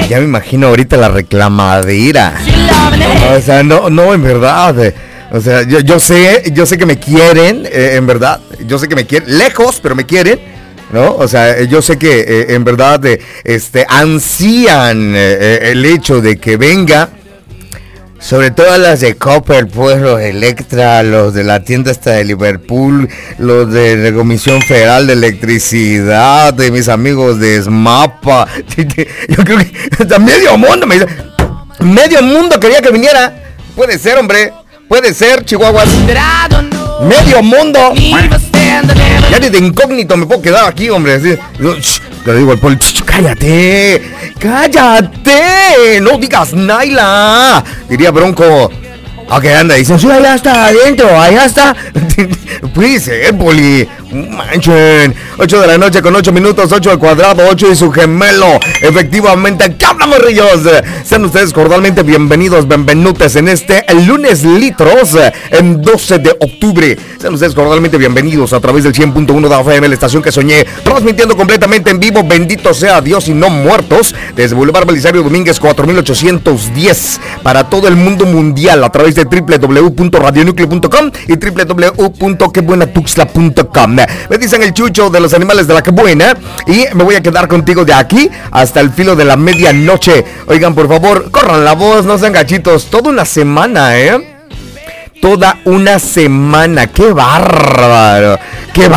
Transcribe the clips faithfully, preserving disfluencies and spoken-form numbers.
ya me imagino ahorita la reclamadera. O sea, no, no, en verdad. eh, O sea, yo, yo sé, yo sé que me quieren, eh, en verdad. Yo sé que me quieren, lejos, pero me quieren, ¿no? O sea, yo sé que eh, en verdad eh, este, ansían eh, el hecho de que venga. Sobre todo las de Copper, pues los Electra, los de la tienda esta de Liverpool, los de la Comisión Federal de Electricidad, de mis amigos de SMAPA. Yo creo que hasta medio mundo me dice, medio mundo quería que viniera. Puede ser, hombre, puede ser, Chihuahuas. Medio mundo. Ya ni de incógnito me puedo quedar aquí, hombre. Así, shh, le digo al poli, cállate, cállate, no digas Naila. Diría Bronco. Ok, anda, dicen, sí, allá está adentro, allá está. Puede ser, poli. Manchen. ocho de la noche con ocho minutos, ocho al cuadrado, ocho y su gemelo. Efectivamente, ¿qué hablamos, Rillos? Sean ustedes cordialmente bienvenidos, bienvenutes en este el lunes litros, en doce de octubre. Sean ustedes cordialmente bienvenidos a través del cien punto uno de F M, la estación que soñé, transmitiendo completamente en vivo. Bendito sea Dios y no muertos, desde Boulevard Belisario Domínguez cuatro mil ochocientos diez para todo el mundo mundial a través de doble u doble u doble u punto radio núcleo punto com y doble u doble u doble u punto que buena tuxtla punto com. Me dicen el Chucho de los animales de la que buena y me voy a quedar contigo de aquí hasta el filo de la medianoche. Oigan, por favor, corran la voz, no sean gachitos. Toda una semana, ¿eh? Toda una semana. ¡Qué bárbaro! ¡Qué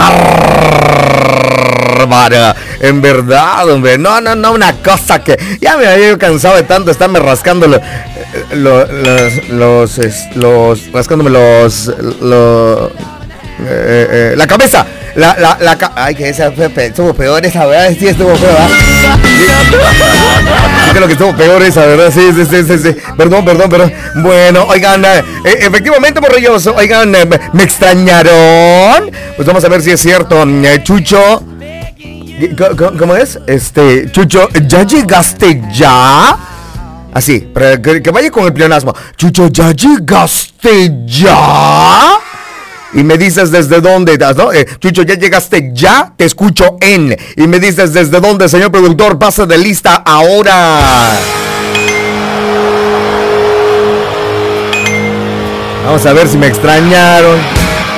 bárbaro! En verdad, hombre. No, no, no, una cosa que ya me había cansado de tanto estarme rascando lo, lo, los, los, es, los, rascándome los, los, eh, eh, la cabeza. La, la, la, ca- ay, que esa fue, pe- estuvo peor esa, ¿verdad? Sí, estuvo peor, ¿verdad? Sí. Sí, creo que estuvo peor esa, ¿verdad? Sí, sí, sí, sí, sí. Perdón, perdón, perdón. Bueno, oigan, eh, efectivamente, morrilloso, oigan, eh, ¿me extrañaron? Pues vamos a ver si es cierto. Eh, Chucho, ¿cómo, cómo es? Este, Chucho, ¿ya llegaste ya? Así, pero que, que vaya con el pleonasmo. Chucho, ¿ya llegaste ya? Y me dices desde dónde, ¿no? Eh, Chucho, ¿ya llegaste ya? Te escucho en. Y me dices desde dónde, señor productor. Pasa de lista ahora. Vamos a ver si me extrañaron.